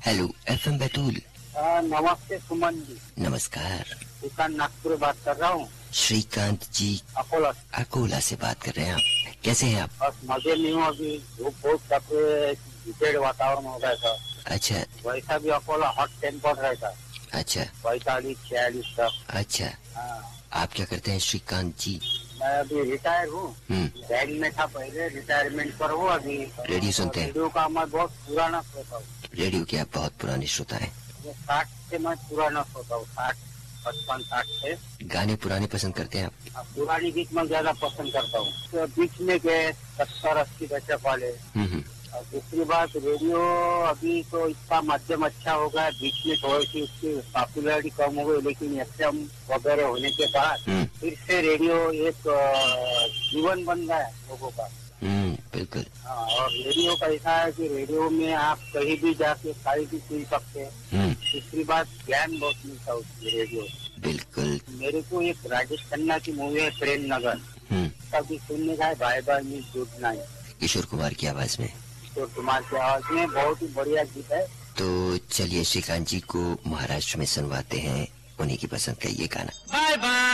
Hello FM Betul. नमस्ते सुमन जी। नमस्कार। दुकान नागपुर बात कर रहा हूँ। श्रीकांत जी अकोला से बात कर रहे हैं आप। कैसे हैं आप? बस मजे नहीं हूँ, अभी धूप बहुत तपे वातावरण हो गया था। अच्छा। वैसा भी अकोला हॉट टेम्पर रहता। अच्छा। 45-46 तक। अच्छा। आप क्या करते हैं श्रीकांत जी? मैं अभी रिटायर हूँ। बैंक में था पहले, रिटायरमेंट पर हूँ अभी। रेडियो सुनते हैं? रेडियो का मैं बहुत पुराना श्रोता हूँ। रेडियो के आप बहुत पुराने श्रोता हैं। 60 से मैं पुराना श्रोता हूँ, 55-60 से। गाने पुराने पसंद करते हैं आप? पुरानी गीत मैं ज्यादा पसंद करता हूँ। तो बीच में के 70-80 दशक वाले। और दूसरी बात, रेडियो अभी तो इसका माध्यम अच्छा हो गया, बीच में थोड़ी सी उसकी पॉपुलैरिटी कम हो गई, लेकिन एफएम वगैरह होने के बाद फिर से रेडियो एक जीवन बन गया है लोगों का। बिल्कुल। और रेडियो का ऐसा है कि रेडियो में आप कहीं भी जाके सारी भी सुन सकते हैं। दूसरी बात, ज्ञान बहुत मिलता है उसकी रेडियो। बिल्कुल। मेरे को एक राजेश खन्ना की मूवी है प्रेम नगर, कभी सुनने का है, bye bye means good night. Kishore Kumar की आवाज में। किशोर कुमार की आवाज में बहुत ही बढ़िया गीत है। तो चलिए श्रीकांत जी को महाराष्ट्र में सुनवाते हैं उन्हीं की पसंद का ये गाना। Bye bye.